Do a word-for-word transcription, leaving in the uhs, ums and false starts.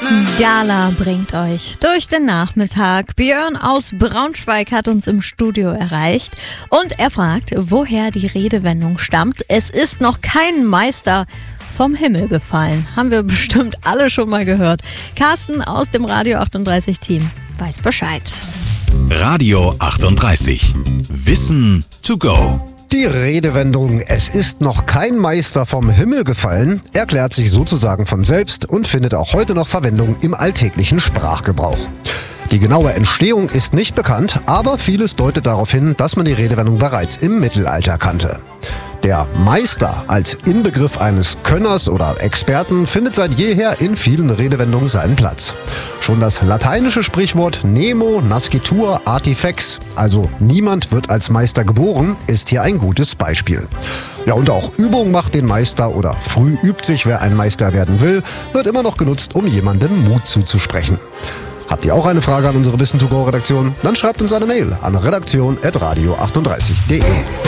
Gala bringt euch durch den Nachmittag. Björn aus Braunschweig hat uns im Studio erreicht und er fragt, woher die Redewendung stammt. Es ist noch kein Meister vom Himmel gefallen. Haben wir bestimmt alle schon mal gehört. Carsten aus dem Radio achtunddreißig Team weiß Bescheid. Radio achtunddreißig. Wissen to go. Die Redewendung "Es ist noch kein Meister vom Himmel gefallen" erklärt sich sozusagen von selbst und findet auch heute noch Verwendung im alltäglichen Sprachgebrauch. Die genaue Entstehung ist nicht bekannt, aber vieles deutet darauf hin, dass man die Redewendung bereits im Mittelalter kannte. Der Meister als Inbegriff eines Könners oder Experten findet seit jeher in vielen Redewendungen seinen Platz. Schon das lateinische Sprichwort Nemo nascitur artifex, also niemand wird als Meister geboren, ist hier ein gutes Beispiel. Ja, und auch Übung macht den Meister oder früh übt sich, wer ein Meister werden will, wird immer noch genutzt, um jemandem Mut zuzusprechen. Habt ihr auch eine Frage an unsere Wissen to go Redaktion? Dann schreibt uns eine Mail an redaktion at radio achtunddreißig punkt de.